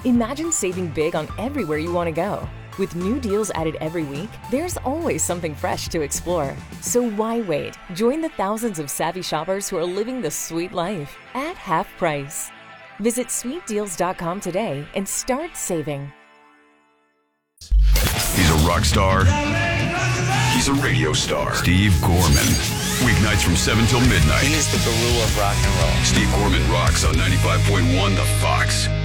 Imagine saving big on everywhere you want to go. With new deals added every week, there's always something fresh to explore. So why wait? Join the thousands of savvy shoppers who are living the sweet life at half price. Visit sweetdeals.com today and start saving. He's a rock star. He's a radio star. Steve Gorman. Weeknights from 7 till midnight. He's the guru of rock and roll. Steve Gorman rocks on 95.1 The Fox.